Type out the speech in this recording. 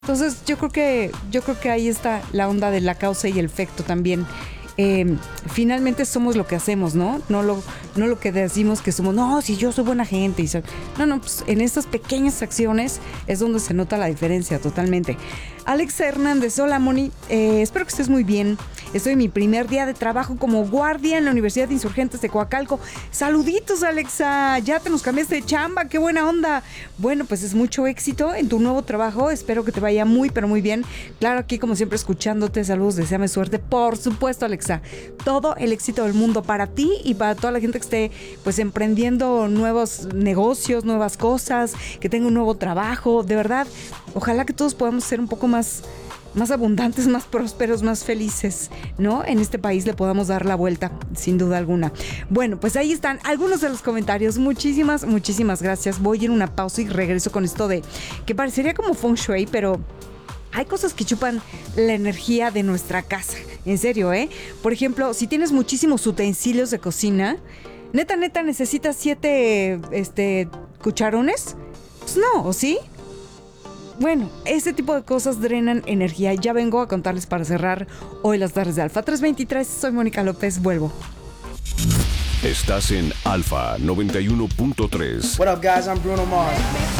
Entonces yo creo que ahí está la onda de la causa y el efecto también. Finalmente somos lo que hacemos, ¿no? No lo que decimos que somos. No, si yo soy buena gente. No, pues en estas pequeñas acciones es donde se nota la diferencia totalmente. Alexa Hernández, hola Moni, espero que estés muy bien. Estoy en mi primer día de trabajo como guardia en la Universidad de Insurgentes de Coacalco. Saluditos, Alexa, ya te nos cambiaste de chamba, qué buena onda. Bueno, pues es mucho éxito en tu nuevo trabajo, espero que te vaya muy, pero muy bien. Claro, aquí como siempre escuchándote, saludos, deséame suerte, por supuesto, Alexa. Todo el éxito del mundo para ti y para toda la gente que esté pues emprendiendo nuevos negocios, nuevas cosas, que tenga un nuevo trabajo, de verdad. Ojalá que todos podamos ser un poco más abundantes, más prósperos, más felices, ¿no? En este país le podamos dar la vuelta, sin duda alguna. Bueno, pues ahí están algunos de los comentarios. Muchísimas gracias. Voy a ir a una pausa y regreso con esto de que parecería como feng shui, pero hay cosas que chupan la energía de nuestra casa. En serio, ¿eh? Por ejemplo, si tienes muchísimos utensilios de cocina, neta, ¿necesitas 7 cucharones? Pues no, ¿o sí? Bueno, ese tipo de cosas drenan energía. Ya vengo a contarles para cerrar hoy las tardes de Alfa 323. Soy Mónica López, vuelvo. Estás en Alfa 91.3. What up, guys? I'm Bruno Mars.